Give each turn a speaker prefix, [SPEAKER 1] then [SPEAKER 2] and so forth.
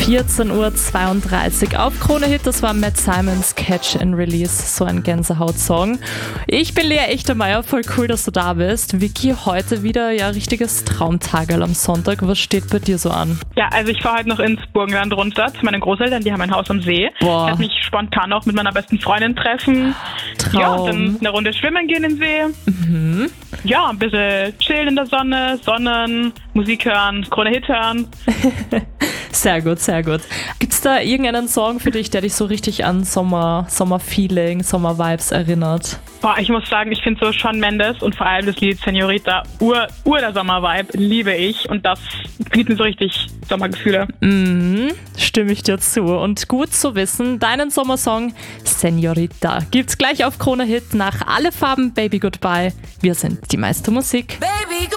[SPEAKER 1] 14:32 Uhr auf Krone Hit, das war Matt Simons Catch and Release, so ein Gänsehaut-Song. Ich bin Lea Echtermeier, voll cool, dass du da bist. Vicky, heute wieder ja richtiges Traumtagerl am Sonntag. Was steht bei dir so an?
[SPEAKER 2] Ja, also ich fahre heute noch ins Burgenland runter zu meinen Großeltern, die haben ein Haus am See.
[SPEAKER 1] Boah.
[SPEAKER 2] Ich werde mich spontan auch mit meiner besten Freundin treffen.
[SPEAKER 1] Traum.
[SPEAKER 2] Ja, und dann eine Runde schwimmen gehen in den See. Ja, ein bisschen chillen in der Sonne, Sonnen, Musik hören, Krone Hit hören.
[SPEAKER 1] Sehr gut, sehr gut. Gibt's da irgendeinen Song für dich, der dich so richtig an Sommer-Feeling, Sommer-Vibes erinnert?
[SPEAKER 2] Boah, ich muss sagen, ich finde so Shawn Mendes und vor allem das Lied Señorita, Ur der Sommer-Vibe, liebe ich. Und das gibt mir so richtig Sommergefühle.
[SPEAKER 1] Stimme ich dir zu. Und gut zu wissen, deinen Sommersong Señorita gibt's gleich auf Krone Hit nach Alle Farben Baby Goodbye. Wir sind die meiste Musik.
[SPEAKER 3] Baby,